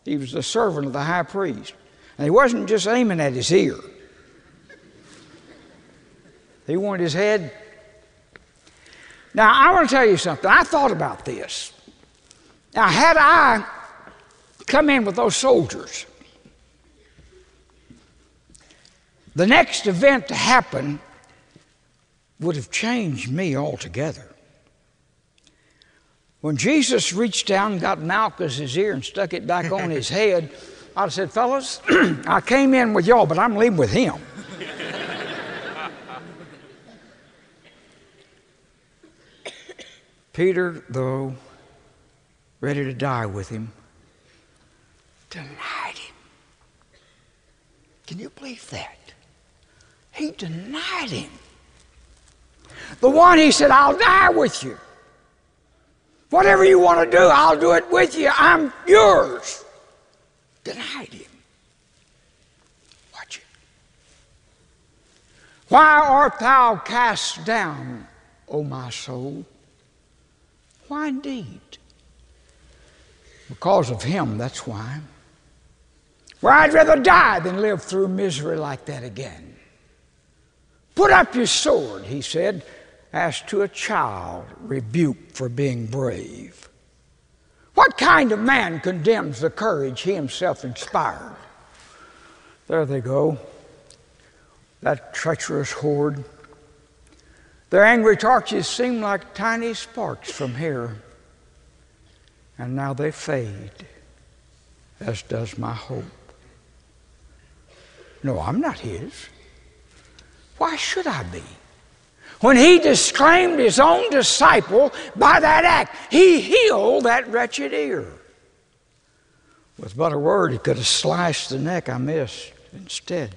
He was the servant of the high priest. And he wasn't just aiming at his ear. He wanted his head. Now, I want to tell you something. I thought about this. Now, had I come in with those soldiers, the next event to happen would have changed me altogether. When Jesus reached down and got Malchus's ear and stuck it back on his head, I'd have said, fellas, I came in with y'all, but I'm leaving with him. Peter, though, ready to die with him, denied him. Can you believe that? He denied him. The one he said, I'll die with you. Whatever you want to do, I'll do it with you. I'm yours. Denied him. Watch it. Why art thou cast down, O my soul? Why indeed? Because of him, that's why. Well, I'd rather die than live through misery like that again. Put up your sword, he said, as to a child rebuked for being brave. What kind of man condemns the courage he himself inspired? There they go, that treacherous horde. Their angry torches seem like tiny sparks from here, and now they fade, as does my hope. No, I'm not his. Why should I be? When he disclaimed his own disciple by that act, he healed that wretched ear. With but a word, he could have sliced the neck. I missed instead.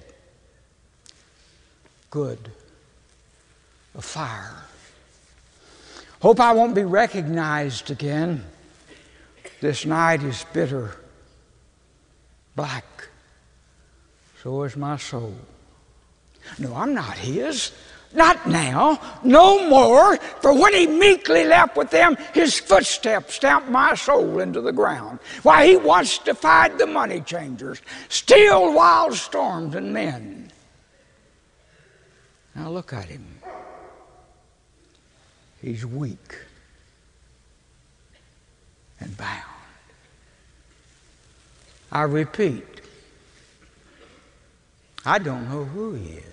Good. A fire. Hope I won't be recognized again. This night is bitter, black. So is my soul. No, I'm not his. Not now, no more, for when he meekly left with them, his footsteps stamped my soul into the ground. Why, he once defied the money changers, stilled wild storms and men. Now look at him. He's weak and bound. I repeat, I don't know who he is.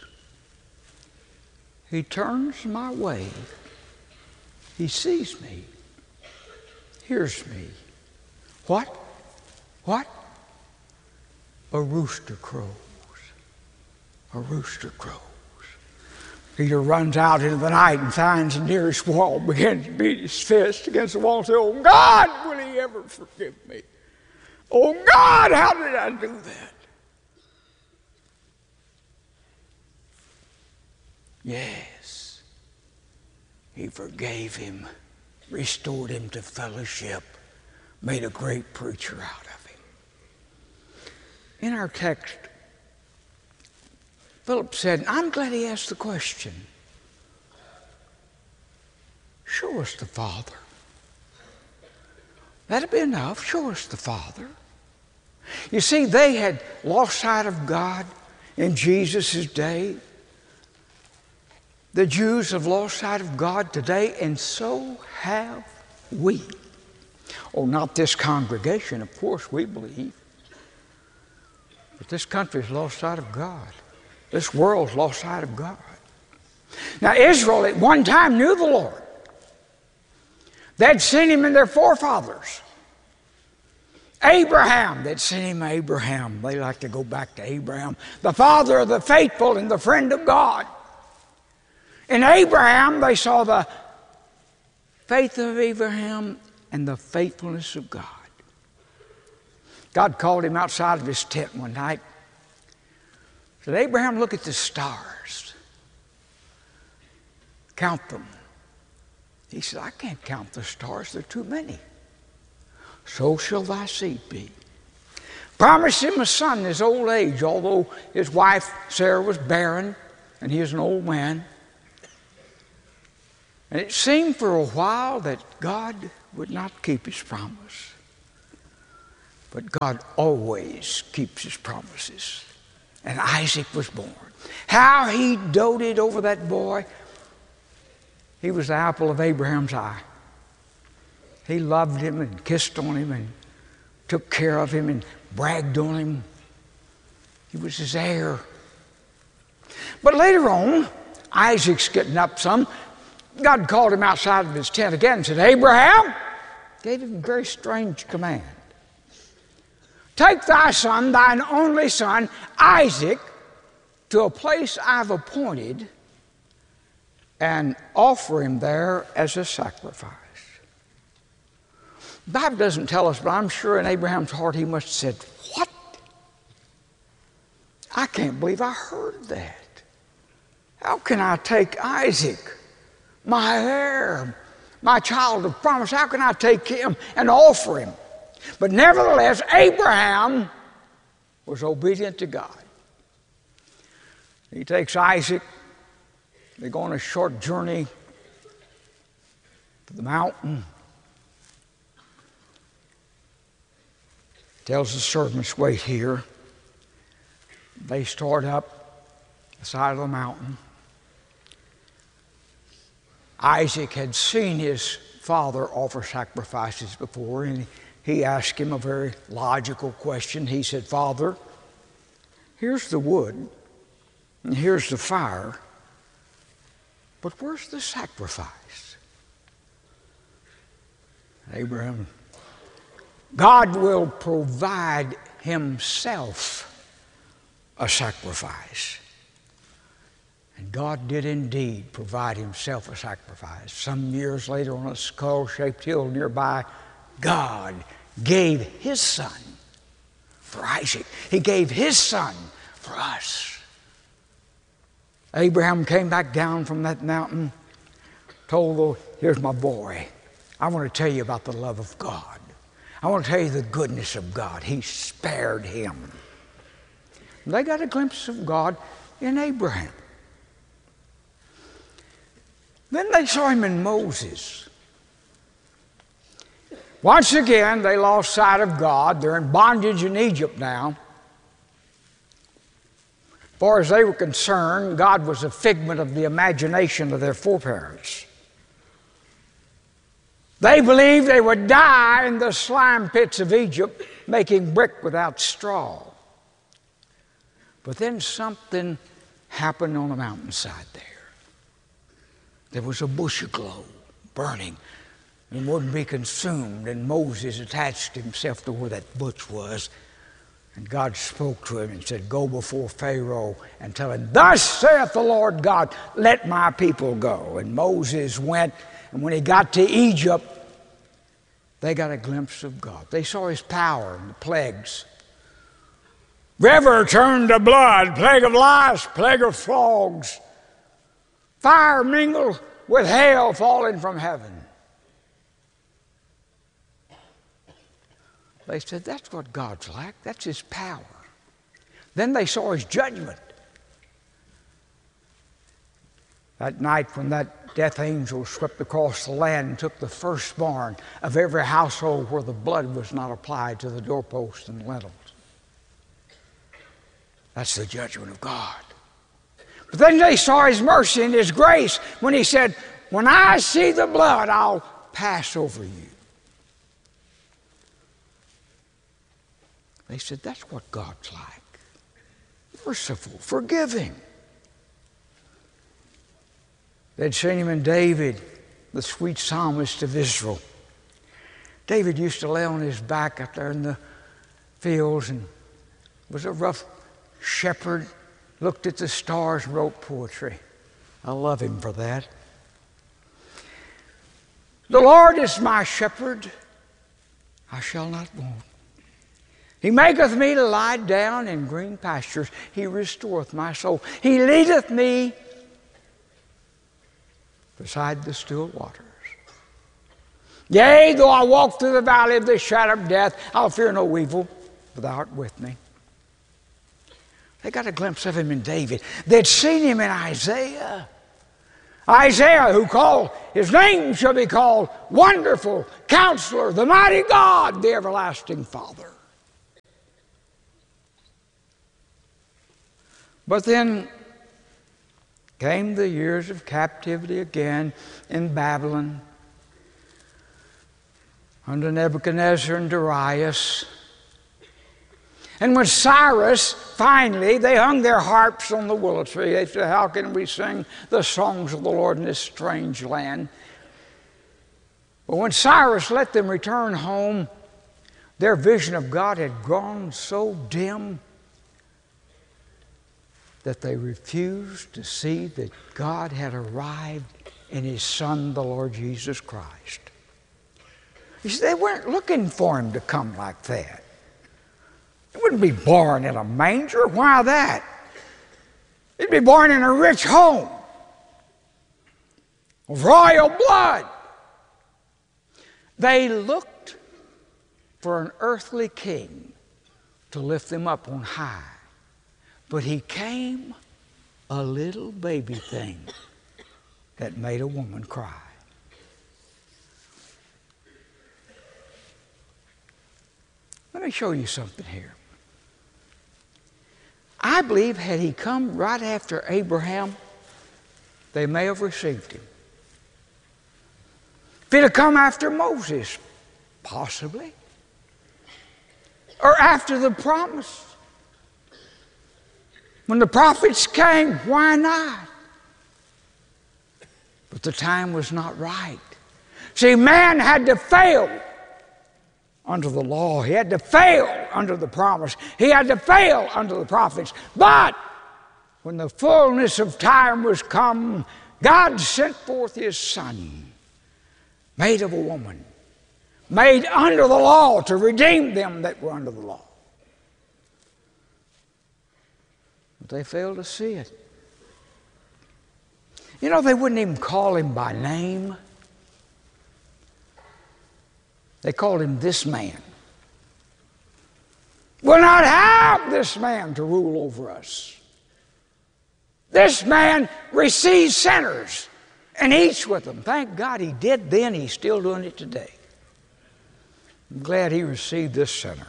He turns my way. He sees me, hears me. What? What? A rooster crows. A rooster crows. Peter runs out into the night and finds the nearest wall, begins to beat his fist against the wall and says, oh God, will he ever forgive me? Oh God, how did I do that? Yes, he forgave him, restored him to fellowship, made a great preacher out of him. In our text, Philip said, I'm glad he asked the question. Show us the Father. That'd be enough. Show us the Father. You see, they had lost sight of God in Jesus' day. The Jews have lost sight of God today, and so have we. Oh, not this congregation, of course, we believe. But this country's lost sight of God. This world's lost sight of God. Now, Israel at one time knew the Lord. They'd seen him in their forefathers. Abraham, they'd seen him Abraham. They like to go back to Abraham, the father of the faithful and the friend of God. In Abraham, they saw the faith of Abraham and the faithfulness of God. God called him outside of his tent one night. He said, Abraham, look at the stars. Count them. He said, I can't count the stars. There are too many. So shall thy seed be. Promised him a son in his old age, although his wife Sarah was barren and he was an old man. And it seemed for a while that God would not keep his promise. But God always keeps His promises. And Isaac was born. How he doted over that boy. He was the apple of Abraham's eye. He loved him and kissed on him and took care of him and bragged on him. He was his heir. But later on, Isaac's getting up some. God called him outside of his tent again and said, Abraham, gave him a very strange command. Take thy son, thine only son, Isaac, to a place I've appointed and offer him there as a sacrifice. The Bible doesn't tell us, but I'm sure in Abraham's heart he must have said, what? I can't believe I heard that. How can I take Isaac, my heir, my child of promise, how can I take him and offer him? But nevertheless, Abraham was obedient to God. He takes Isaac. They go on a short journey to the mountain. Tells the servants, wait here. They start up the side of the mountain. Isaac had seen his father offer sacrifices before, and he asked him a very logical question. He said, Father, here's the wood, and here's the fire, but where's the sacrifice? Abraham, God will provide Himself a sacrifice. And God did indeed provide Himself a sacrifice. Some years later, on a skull-shaped hill nearby, God gave His Son for Isaac. He gave His Son for us. Abraham came back down from that mountain, told the, here's my boy. I want to tell you about the love of God. I want to tell you the goodness of God. He spared him. They got a glimpse of God in Abraham. Then they saw him in Moses. Once again, they lost sight of God. They're in bondage in Egypt now. As far as they were concerned, God was a figment of the imagination of their foreparents. They believed they would die in the slime pits of Egypt, making brick without straw. But then something happened on the mountainside there. There was a bush aglow, burning, and wouldn't be consumed. And Moses attached himself to where that bush was. And God spoke to him and said, go before Pharaoh and tell him, thus saith the Lord God, let my people go. And Moses went, and when he got to Egypt, they got a glimpse of God. They saw His power and the plagues. River turned to blood, plague of lice, plague of frogs. Fire mingled with hail falling from heaven. They said, that's what God's like. That's His power. Then they saw His judgment. That night when that death angel swept across the land and took the firstborn of every household where the blood was not applied to the doorposts and lintels. That's the judgment of God. But then they saw His mercy and His grace when He said, when I see the blood, I'll pass over you. They said, that's what God's like. Merciful, forgiving. They'd seen Him in David, the sweet psalmist of Israel. David used to lay on his back out there in the fields and was a rough shepherd, looked at the stars and wrote poetry. I love him for that. The Lord is my shepherd, I shall not want. He maketh me to lie down in green pastures. He restoreth my soul. He leadeth me beside the still waters. Yea, though I walk through the valley of the shadow of death, I'll fear no evil, for thou art with me. They got a glimpse of Him in David. They'd seen Him in Isaiah. Isaiah, who called, his name shall be called Wonderful, Counselor, the Mighty God, the Everlasting Father. But then came the years of captivity again in Babylon under Nebuchadnezzar and Darius. And when Cyrus, finally, they hung their harps on the willow tree. They said, how can we sing the songs of the Lord in this strange land? But when Cyrus let them return home, their vision of God had grown so dim that they refused to see that God had arrived in His Son, the Lord Jesus Christ. You see, they weren't looking for Him to come like that. He wouldn't be born in a manger. Why that? He'd be born in a rich home of royal blood. They looked for an earthly king to lift them up on high. But He came a little baby thing that made a woman cry. Let me show you something here. I believe had He come right after Abraham, they may have received Him. If He'd have come after Moses, possibly. Or after the promise. When the prophets came, why not? But the time was not right. See, man had to fail under the law. He had to fail under the promise. He had to fail under the prophets. But when the fullness of time was come, God sent forth His Son, made of a woman, made under the law to redeem them that were under the law. But they failed to see it. You know, they wouldn't even call Him by name. They called Him this man. We'll not have this man to rule over us. This man receives sinners and eats with them. Thank God He did then. He's still doing it today. I'm glad He received this sinner.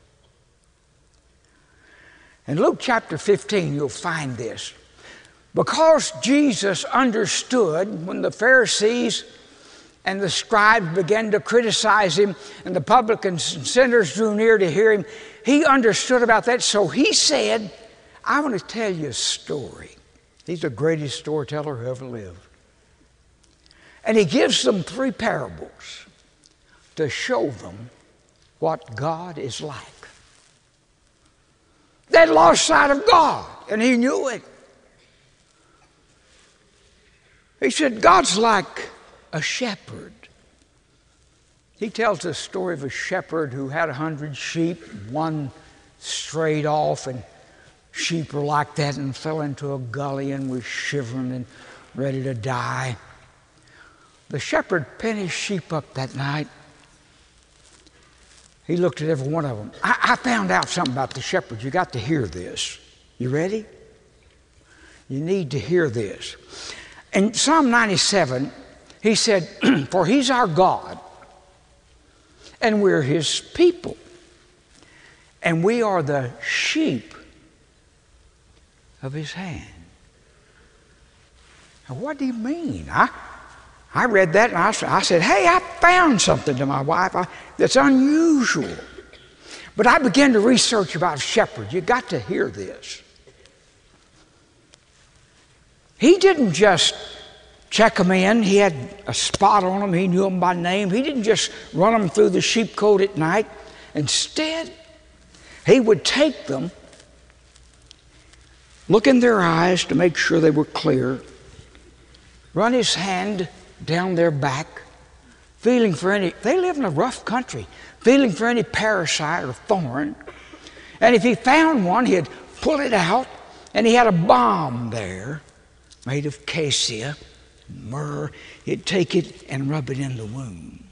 In Luke chapter 15, you'll find this. Because Jesus understood when the Pharisees and the scribes began to criticize Him and the publicans and sinners drew near to hear Him, He understood about that. So He said, I want to tell you a story. He's the greatest storyteller who ever lived. And He gives them 3 parables to show them what God is like. They'd lost sight of God, and He knew it. He said, God's like a shepherd. He tells the story of a shepherd who had 100 sheep. One strayed off, and sheep were like that and fell into a gully and was shivering and ready to die. The shepherd penned his sheep up that night. He looked at every one of them. I found out something about the shepherd. You got to hear this. You ready? You need to hear this. In Psalm 97, he said, for He's our God, and we're His people, and we are the sheep of His hand. Now, what do you mean? I read that and I said, hey, I found something to my wife that's unusual. But I began to research about shepherds. You got to hear this. He didn't just check them in. He had a spot on them. He knew them by name. He didn't just run them through the sheepcote at night. Instead, He would take them, look in their eyes to make sure they were clear, run His hand down their back, feeling for any, they live in a rough country, feeling for any parasite or thorn. And if He found one, He'd pull it out, and He had a balm there made of cassia, myrrh. He'd take it and rub it in the wound.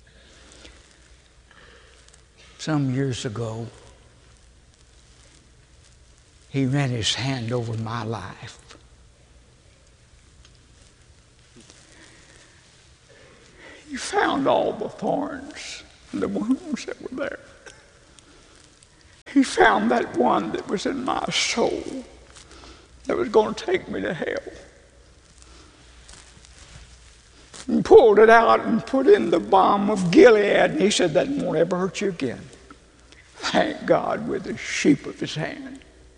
Some years ago, He ran His hand over my life. He found all the thorns and the wounds that were there. He found that one that was in my soul that was going to take me to hell. And pulled it out and put in the balm of Gilead. And he said, that won't ever hurt you again. Thank God, with the sheep of his hand.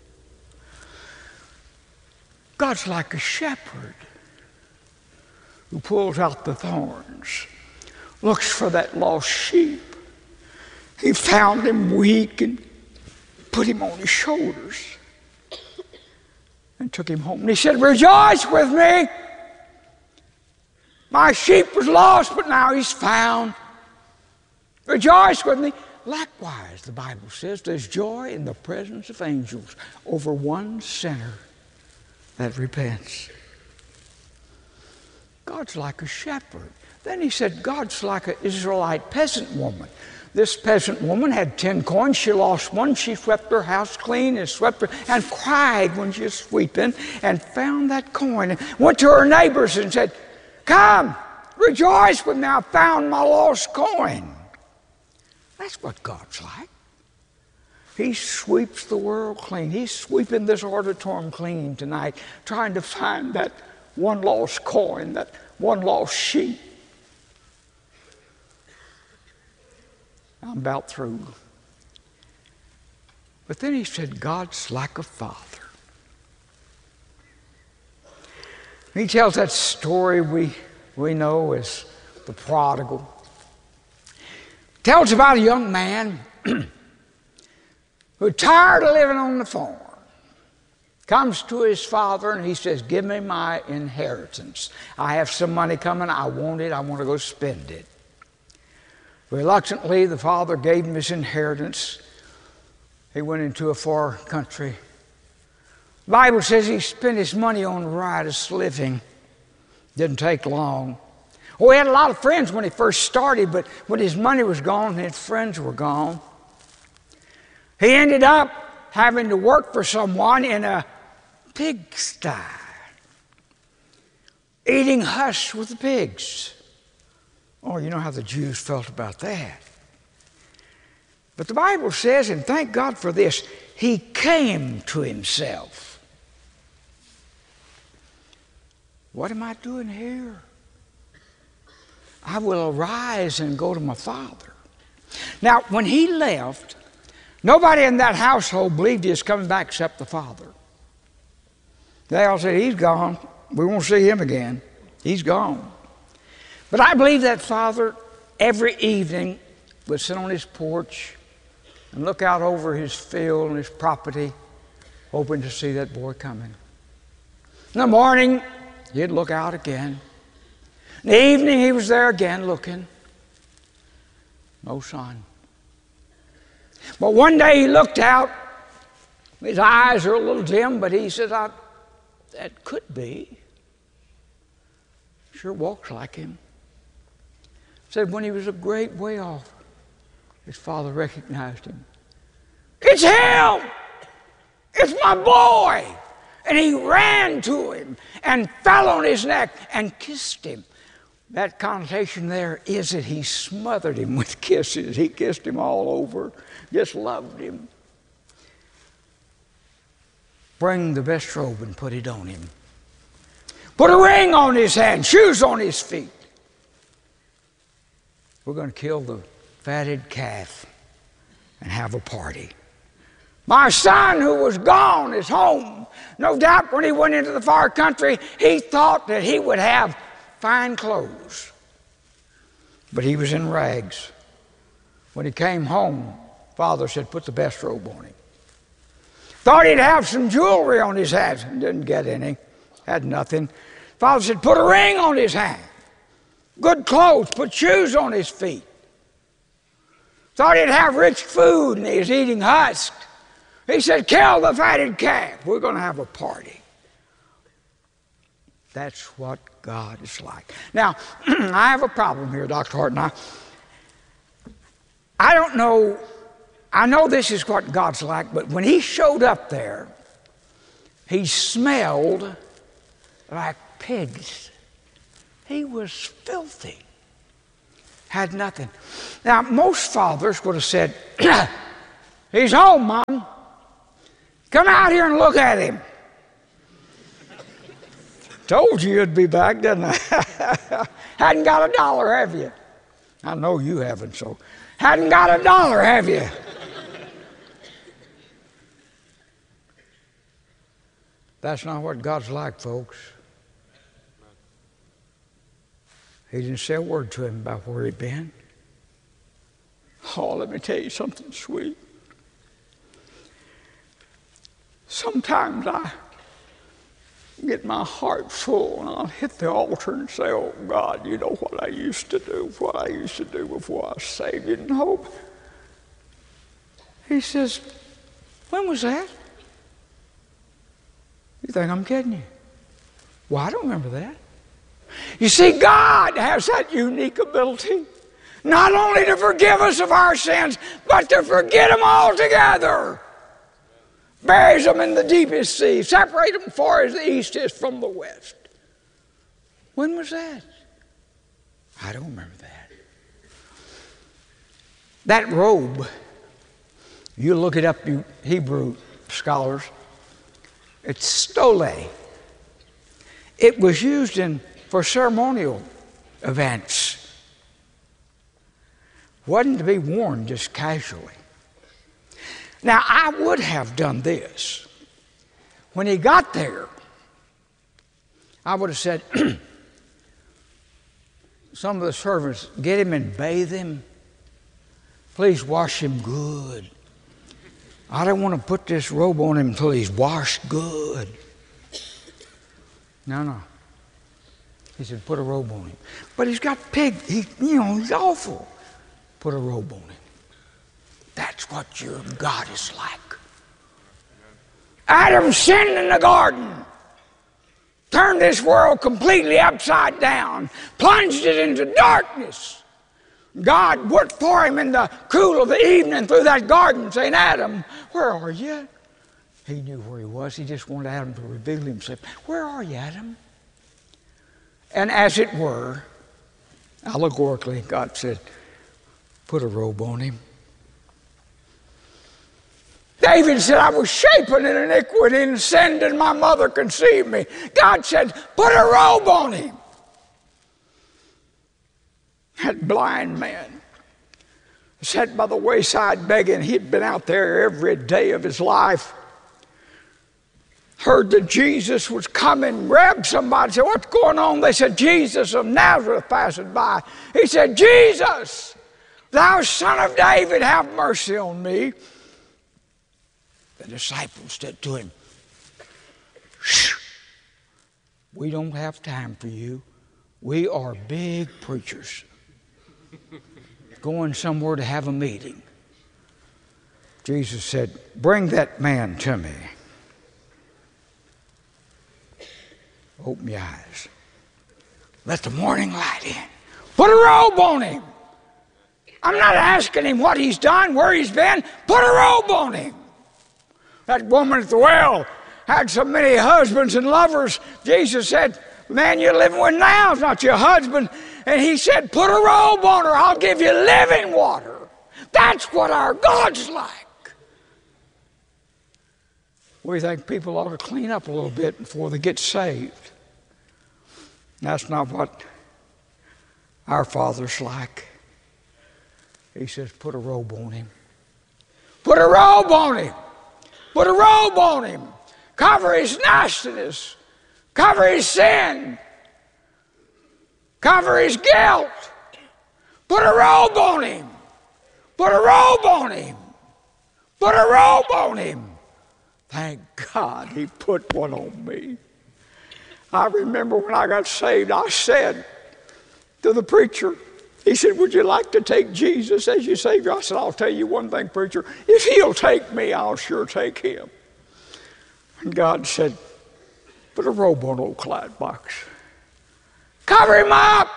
God's like a shepherd who pulls out the thorns, looks for that lost sheep. He found him weak and put him on his shoulders and took him home. And he said, rejoice with me. My sheep was lost, but now he's found. Rejoice with me. Likewise, the Bible says, there's joy in the presence of angels over one sinner that repents. God's like a shepherd. Then he said, God's like an Israelite peasant woman. This peasant woman had 10 coins. She lost one. She swept her house clean and swept her and cried when she was sweeping and found that coin and went to her neighbors and said, come, rejoice with me. I found my lost coin. That's what God's like. He sweeps the world clean. He's sweeping this auditorium clean tonight, trying to find that one lost coin, that one lost sheep. I'm about through. But then he said, God's like a father. He tells that story we know as the prodigal. Tells about a young man who tired of living on the farm. Comes to his father and he says, give me my inheritance. I have some money coming. I want it. I want to go spend it. Reluctantly, the father gave him his inheritance. He went into a far country. The Bible says he spent his money on riotous living. Didn't take long. Oh, he had a lot of friends when he first started, but when his money was gone, his friends were gone. He ended up having to work for someone in a pigsty, eating husk with the pigs. Oh, you know how the Jews felt about that. But the Bible says, and thank God for this, he came to himself. What am I doing here? I will arise and go to my father. Now, when he left, nobody in that household believed he was coming back except the father. They all said, he's gone. We won't see him again. He's gone. But I believe that father every evening would sit on his porch and look out over his field and his property, hoping to see that boy coming. In the morning, he'd look out again. In the evening, he was there again looking. No son. But one day he looked out. His eyes are a little dim, but he said, that could be. Sure walks like him. Said when he was a great way off, his father recognized him. It's him! It's my boy! And he ran to him and fell on his neck and kissed him. That connotation there is that he smothered him with kisses. He kissed him all over, just loved him. Bring the best robe and put it on him. Put a ring on his hand, shoes on his feet. We're going to kill the fatted calf and have a party. My son who was gone is home. No doubt when he went into the far country, he thought that he would have fine clothes. But he was in rags. When he came home, father said, put the best robe on him. Thought he'd have some jewelry on his hands. Didn't get any. Had nothing. Father said, put a ring on his hand. Good clothes. Put shoes on his feet. Thought he'd have rich food, and he was eating husk. He said, kill the fatted calf. We're going to have a party. That's what God is like. Now, I have a problem here, Dr. Hart. I don't know. I know this is what God's like, but when he showed up there, he smelled like pigs. He was filthy. Had nothing. Now, most fathers would have said, he's home, Mom. Come out here and look at him. Told you you'd be back, didn't I? Hadn't got $1, have you? I know you haven't, so. Hadn't got $1, have you? That's not what God's like, folks. He didn't say a word to him about where he'd been. Oh, let me tell you something sweet. Sometimes I get my heart full and I'll hit the altar and say, oh God, you know what I used to do before I was saved in hope. He says, when was that? You think I'm kidding you? Well, I don't remember that. You see, God has that unique ability not only to forgive us of our sins, but to forget them altogether. Buries them in the deepest sea, separate them far as the east is from the west. When was that? I don't remember that. That robe, you look it up, you Hebrew scholars, it's stole. It was used for ceremonial events. Wasn't to be worn just casually. Now, I would have done this. When he got there, I would have said, some of the servants, get him and bathe him. Please wash him good. I don't want to put this robe on him until he's washed good. No. He said, put a robe on him. But he's got he's awful. Put a robe on him. That's what your God is like. Adam sinned in the garden, turned this world completely upside down, plunged it into darkness. God worked for him in the cool of the evening through that garden, saying, Adam, where are you? He knew where he was. He just wanted Adam to reveal himself. Where are you, Adam? And as it were, allegorically, God said, put a robe on him. David said, I was shapen in iniquity and sin did my mother conceive me. God said, put a robe on him. That blind man sat by the wayside begging. He'd been out there every day of his life. Heard that Jesus was coming, grabbed somebody, said, what's going on? They said, Jesus of Nazareth passing by. He said, Jesus, thou son of David, have mercy on me. The disciples said to him, shh, we don't have time for you. We are big preachers going somewhere to have a meeting. Jesus said, bring that man to me. Open your eyes. Let the morning light in. Put a robe on him. I'm not asking him what he's done, where he's been. Put a robe on him. That woman at the well had so many husbands and lovers. Jesus said, man you're living with now is not your husband. And he said, put a robe on her. I'll give you living water. That's what our God's like. We think people ought to clean up a little bit before they get saved. That's not what our Father's like. He says, put a robe on him. Put a robe on him. Put a robe on him. Cover his nastiness. Cover his sin. Cover his guilt. Put a robe on him. Put a robe on him. Put a robe on him. Thank God he put one on me. I remember when I got saved, I said to the preacher, he said, would you like to take Jesus as your Savior? I said, I'll tell you one thing, preacher. If he'll take me, I'll sure take him. And God said, put a robe on old Clyde Box. Cover him up.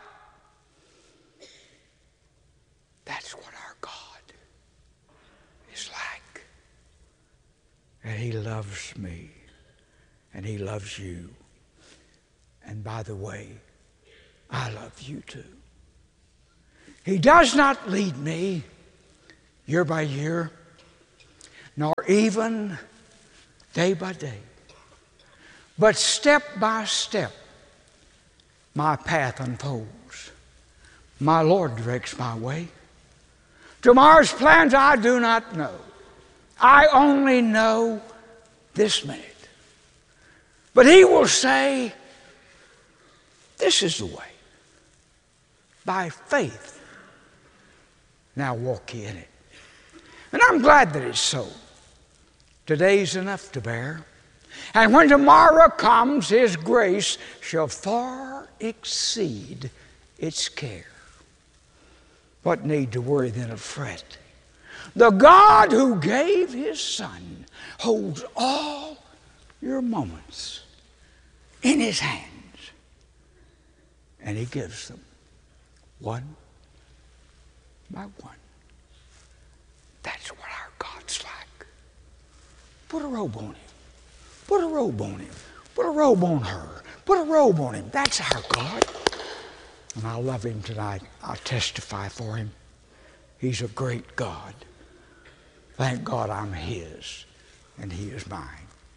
That's what our God is like. And he loves me. And he loves you. And by the way, I love you too. He does not lead me year by year, nor even day by day. But step by step, my path unfolds. My Lord directs my way. Tomorrow's plans I do not know. I only know this minute. But He will say, this is the way. By faith, now walk ye in it. And I'm glad that it's so. Today's enough to bear. And when tomorrow comes, His grace shall far exceed its care. What need to worry then or fret? The God who gave His Son holds all your moments in His hands. And He gives them one by one. That's what our God's like. Put a robe on Him. Put a robe on Him. Put a robe on her. Put a robe on Him. That's our God. And I love Him tonight. I'll testify for Him. He's a great God. Thank God I'm His and He is mine.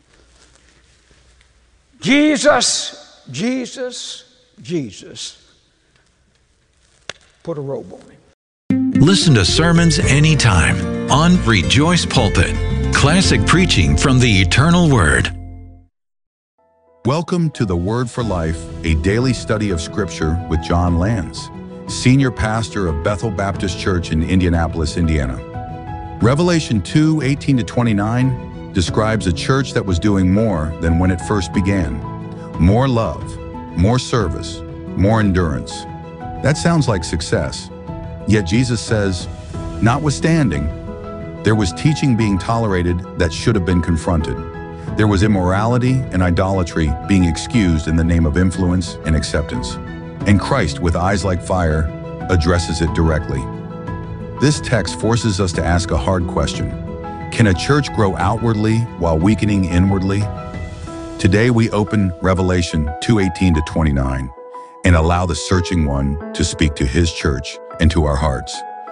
Jesus, Jesus, Jesus. Put a robe on Him. Listen to sermons anytime on Rejoice Pulpit. Classic preaching from the eternal Word. Welcome to The Word for Life, a daily study of Scripture with John Lanz, Senior Pastor of Bethel Baptist Church in Indianapolis, Indiana. Revelation 2:18-29 describes a church that was doing more than when it first began. More love, more service, more endurance. That sounds like success. Yet Jesus says, notwithstanding, there was teaching being tolerated that should have been confronted. There was immorality and idolatry being excused in the name of influence and acceptance. And Christ, with eyes like fire, addresses it directly. This text forces us to ask a hard question. Can a church grow outwardly while weakening inwardly? Today we open Revelation 2:18-29 and allow the searching one to speak to His church and to our hearts.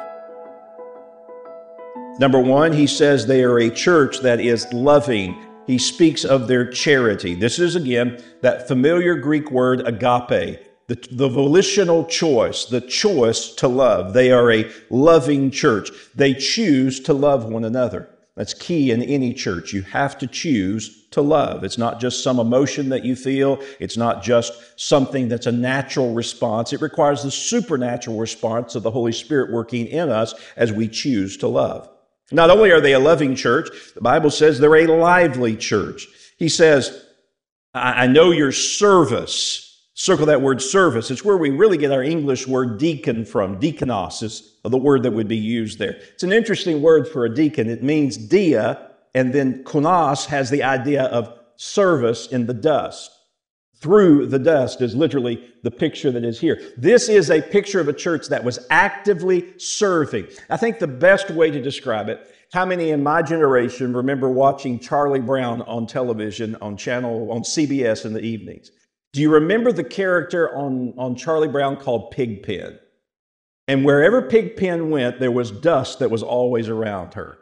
Number one, he says they are a church that is loving. He speaks of their charity. This is, again, that familiar Greek word agape, the volitional choice, the choice to love. They are a loving church. They choose to love one another. That's key in any church. You have to choose to love. It's not just some emotion that you feel. It's not just something that's a natural response. It requires the supernatural response of the Holy Spirit working in us as we choose to love. Not only are they a loving church, the Bible says they're a lively church. He says, I know your service. Circle that word service. It's where we really get our English word deacon from. Diakonos is the word that would be used there. It's an interesting word for a deacon. It means dia, and then konos has the idea of service in the dust. Through the dust is literally the picture that is here. This is a picture of a church that was actively serving. I think the best way to describe it, how many in my generation remember watching Charlie Brown on television, on CBS in the evenings? Do you remember the character on Charlie Brown called Pigpen? And wherever Pigpen went, there was dust that was always around her.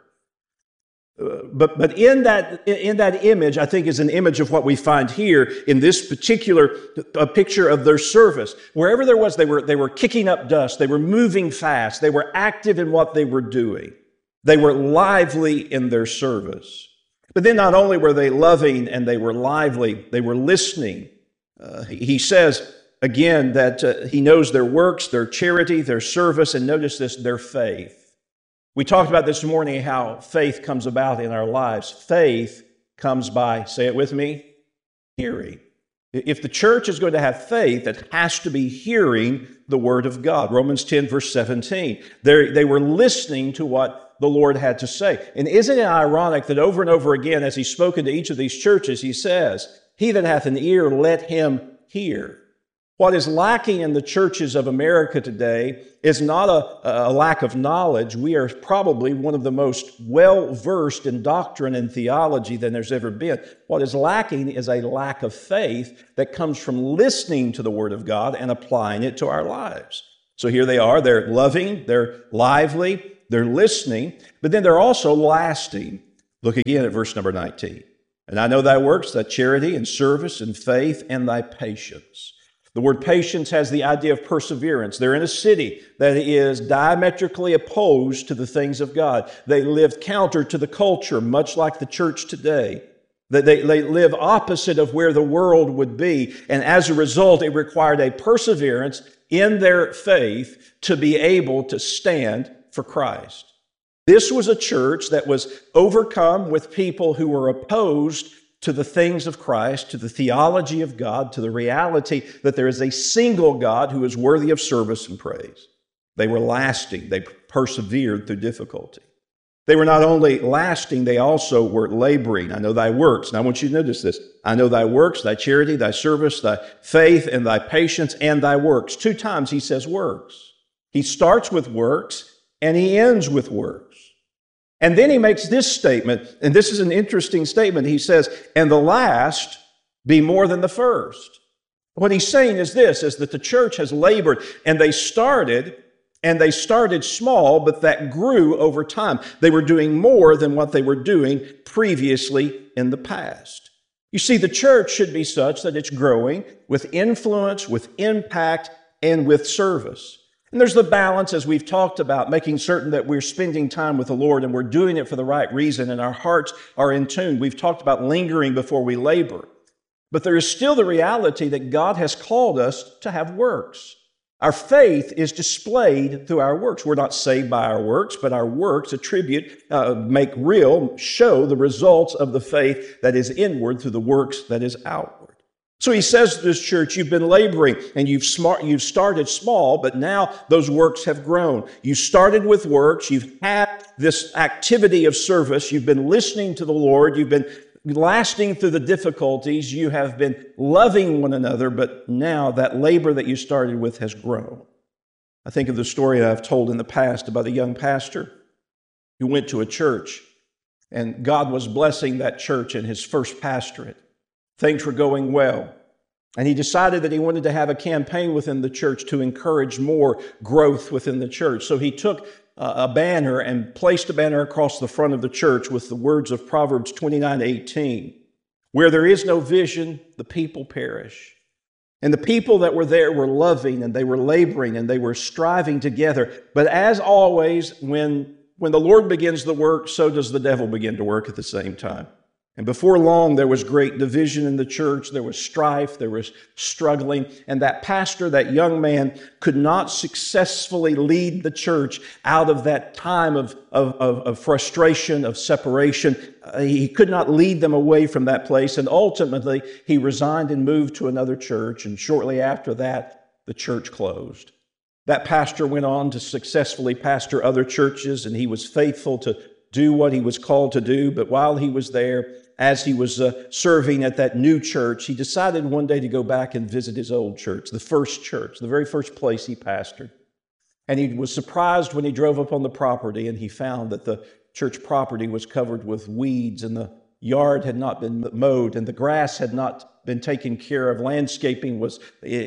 But in that image, I think, is an image of what we find here in this particular picture of their service. Wherever there was, they were kicking up dust. They were moving fast. They were active in what they were doing. They were lively in their service. But then not only were they loving and they were lively, they were listening. He says, again, that he knows their works, their charity, their service, and notice this, their faith. We talked about this morning how faith comes about in our lives. Faith comes by, say it with me, hearing. If the church is going to have faith, it has to be hearing the Word of God. Romans 10, verse 17. They were listening to what the Lord had to say. And isn't it ironic that over and over again, as He's spoken to each of these churches, He says, he that hath an ear, let him hear. What is lacking in the churches of America today is not a lack of knowledge. We are probably one of the most well-versed in doctrine and theology than there's ever been. What is lacking is a lack of faith that comes from listening to the Word of God and applying it to our lives. So here they are. They're loving, they're lively, they're listening, but then they're also lasting. Look again at verse number 19. And I know thy works, thy charity and service and faith and thy patience. The word patience has the idea of perseverance. They're in a city that is diametrically opposed to the things of God. They live counter to the culture, much like the church today. They live opposite of where the world would be. And as a result, it required a perseverance in their faith to be able to stand for Christ. This was a church that was overcome with people who were opposed to the things of Christ, to the theology of God, to the reality that there is a single God who is worthy of service and praise. They were lasting. They persevered through difficulty. They were not only lasting, they also were laboring. I know thy works. And I want you to notice this. I know thy works, thy charity, thy service, thy faith, and thy patience, and thy works. 2 times he says works. He starts with works, and he ends with works. And then he makes this statement, and this is an interesting statement. He says, and the last be more than the first. What he's saying is this, is that the church has labored, and they started small, but that grew over time. They were doing more than what they were doing previously in the past. You see, the church should be such that it's growing with influence, with impact, and with service. And there's the balance, as we've talked about, making certain that we're spending time with the Lord and we're doing it for the right reason and our hearts are in tune. We've talked about lingering before we labor. But there is still the reality that God has called us to have works. Our faith is displayed through our works. We're not saved by our works, but our works make real, show the results of the faith that is inward through the works that is outward. So he says to this church, you've been laboring and you've started small, but now those works have grown. You started with works. You've had this activity of service. You've been listening to the Lord. You've been lasting through the difficulties. You have been loving one another, but now that labor that you started with has grown. I think of the story that I've told in the past about a young pastor who went to a church, and God was blessing that church in his first pastorate. Things were going well. And he decided that he wanted to have a campaign within the church to encourage more growth within the church. So he took a banner and placed a banner across the front of the church with the words of Proverbs 29:18. Where there is no vision, the people perish. And the people that were there were loving and they were laboring and they were striving together. But as always, when the Lord begins the work, so does the devil begin to work at the same time. And before long, there was great division in the church. There was strife. There was struggling. And that pastor, that young man, could not successfully lead the church out of that time of frustration, of separation. He could not lead them away from that place. And ultimately, he resigned and moved to another church. And shortly after that, the church closed. That pastor went on to successfully pastor other churches, and he was faithful to do what he was called to do. But while he was there, as he was serving at that new church, he decided one day to go back and visit his old church, the very first place he pastored. And he was surprised when he drove up on the property and he found that the church property was covered with weeds and the yard had not been mowed and the grass had not been taken care of. Landscaping was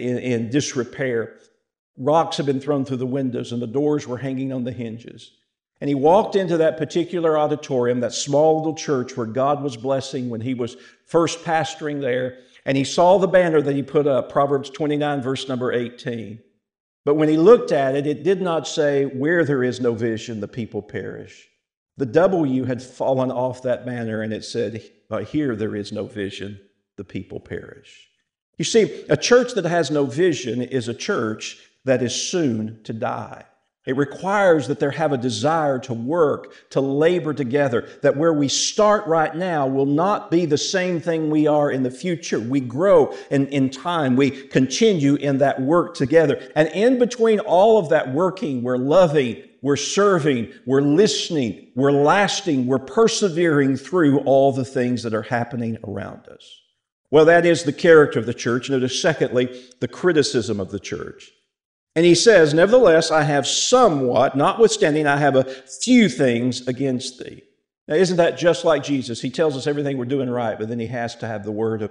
in disrepair. Rocks had been thrown through the windows and the doors were hanging on the hinges. And he walked into that particular auditorium, that small little church where God was blessing when he was first pastoring there, and he saw the banner that he put up, Proverbs 29, verse number 18. But when he looked at it, it did not say, where there is no vision, the people perish. The W had fallen off that banner, and it said, here there is no vision, the people perish. You see, a church that has no vision is a church that is soon to die. It requires that there have a desire to work, to labor together, that where we start right now will not be the same thing we are in the future. We grow in time. We continue in that work together. And in between all of that working, we're loving, we're serving, we're listening, we're lasting, we're persevering through all the things that are happening around us. Well, that is the character of the church. Notice, secondly, the criticism of the church. And he says, nevertheless, I have somewhat, notwithstanding, I have a few things against thee. Now, isn't that just like Jesus? He tells us everything we're doing right, but then he has to have the word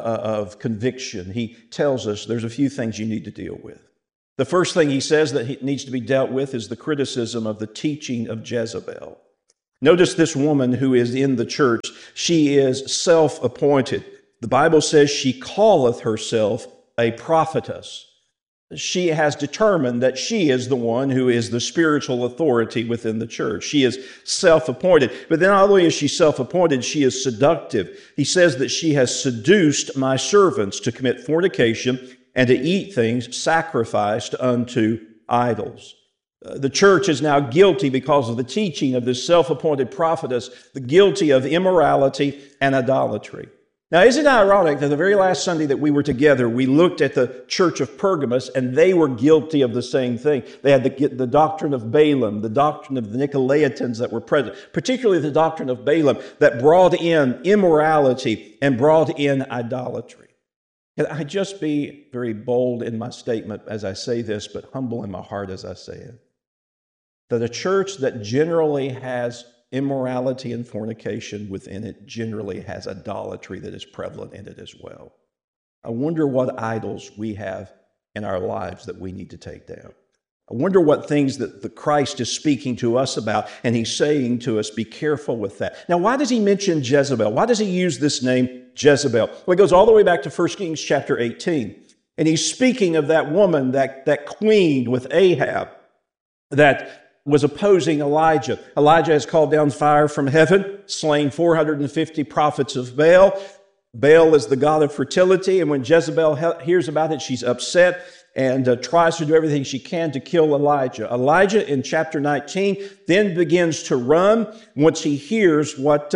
of conviction. He tells us there's a few things you need to deal with. The first thing he says that needs to be dealt with is the criticism of the teaching of Jezebel. Notice this woman who is in the church, she is self-appointed. The Bible says she calleth herself a prophetess. She has determined that she is the one who is the spiritual authority within the church. She is self-appointed. But then not only is she self-appointed, she is seductive. He says that she has seduced my servants to commit fornication and to eat things sacrificed unto idols. The church is now guilty because of the teaching of this self-appointed prophetess, guilty of immorality and idolatry. Now, isn't it ironic that the very last Sunday that we were together, we looked at the church of Pergamos, and they were guilty of the same thing. They had the doctrine of Balaam, the doctrine of the Nicolaitans that were present, particularly the doctrine of Balaam that brought in immorality and brought in idolatry. Can I just be very bold in my statement as I say this, but humble in my heart as I say it? That a church that generally has immorality and fornication within it generally has idolatry that is prevalent in it as well. I wonder what idols we have in our lives that we need to take down. I wonder what things that the Christ is speaking to us about, and he's saying to us, be careful with that. Now, why does he mention Jezebel? Why does he use this name Jezebel? Well, it goes all the way back to 1 Kings chapter 18. And he's speaking of that woman, that queen with Ahab, that was opposing Elijah. Elijah has called down fire from heaven, slain 450 prophets of Baal. Baal is the god of fertility, and when Jezebel hears about it, she's upset and tries to do everything she can to kill Elijah. Elijah, in chapter 19, then begins to run once he hears what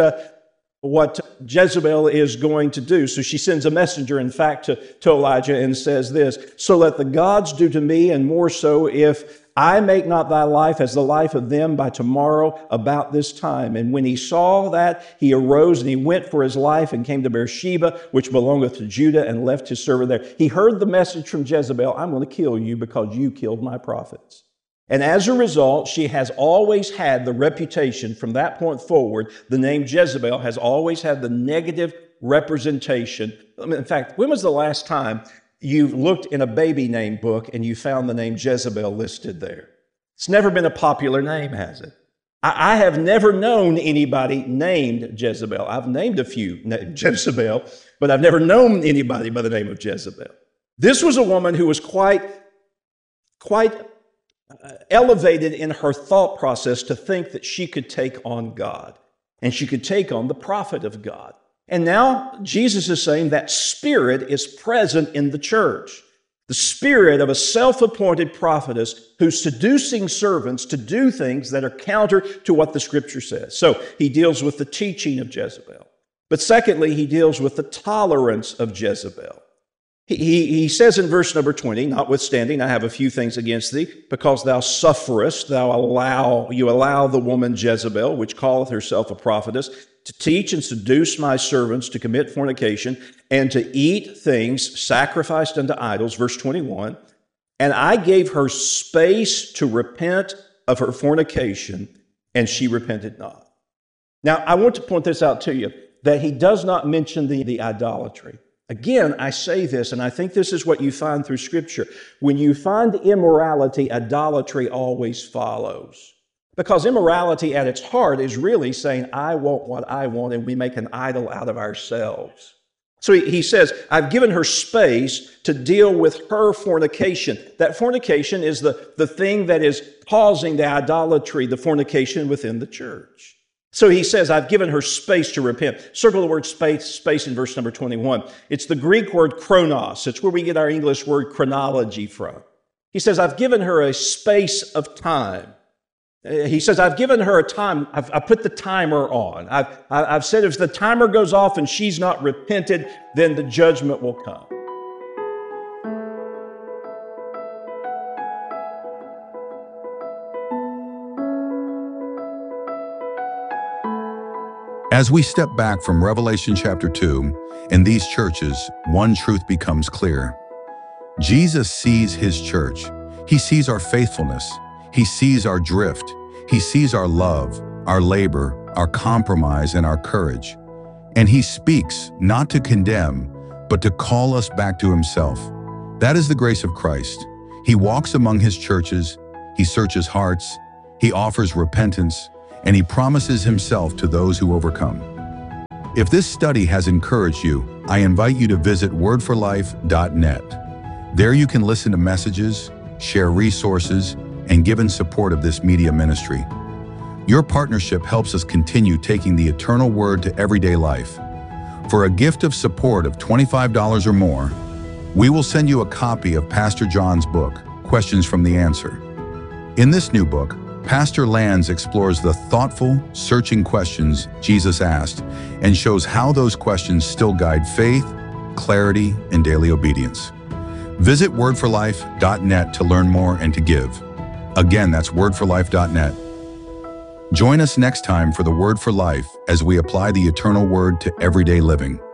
Jezebel is going to do. So she sends a messenger, in fact, to Elijah and says this, "So let the gods do to me, and more so, if I make not thy life as the life of them by tomorrow about this time." And when he saw that, he arose and he went for his life and came to Beersheba, which belongeth to Judah, and left his servant there. He heard the message from Jezebel, "I'm going to kill you because you killed my prophets." And as a result, she has always had the reputation from that point forward. The name Jezebel has always had the negative representation. In fact, when was the last time you looked in a baby name book and you found the name Jezebel listed there? It's never been a popular name, has it? I have never known anybody named Jezebel. I've named a few named Jezebel, but I've never known anybody by the name of Jezebel. This was a woman who was quite elevated in her thought process to think that she could take on God and she could take on the prophet of God. And now Jesus is saying that spirit is present in the church. The spirit of a self-appointed prophetess who's seducing servants to do things that are counter to what the Scripture says. So he deals with the teaching of Jezebel. But secondly, he deals with the tolerance of Jezebel. He says in verse number 20, "Notwithstanding, I have a few things against thee, because thou sufferest, you allow the woman Jezebel, which calleth herself a prophetess, to teach and seduce my servants to commit fornication, and to eat things sacrificed unto idols." Verse 21, "And I gave her space to repent of her fornication, and she repented not." Now, I want to point this out to you, that he does not mention the idolatry. Again, I say this, and I think this is what you find through Scripture. When you find immorality, idolatry always follows. Because immorality at its heart is really saying, I want what I want, and we make an idol out of ourselves. So he says, I've given her space to deal with her fornication. That fornication is the thing that is causing the idolatry, the fornication within the church. So he says, I've given her space to repent. Circle the word space in verse number 21. It's the Greek word chronos. It's where we get our English word chronology from. He says, I've given her a space of time. He says, I've given her a time. I've put the timer on. I've said if the timer goes off and she's not repented, then the judgment will come. As we step back from Revelation chapter 2, in these churches, one truth becomes clear. Jesus sees his church. He sees our faithfulness. He sees our drift. He sees our love, our labor, our compromise, and our courage. And he speaks not to condemn, but to call us back to himself. That is the grace of Christ. He walks among his churches. He searches hearts. He offers repentance. and He promises Himself to those who overcome. If this study has encouraged you, I invite you to visit wordforlife.net. There you can listen to messages, share resources, and give in support of this media ministry. Your partnership helps us continue taking the eternal word to everyday life. For a gift of support of $25 or more, we will send you a copy of Pastor John's book, Questions from the Answer. In this new book, Pastor Lanz explores the thoughtful, searching questions Jesus asked and shows how those questions still guide faith, clarity, and daily obedience. Visit wordforlife.net to learn more and to give. Again, that's wordforlife.net. Join us next time for the Word for Life as we apply the eternal word to everyday living.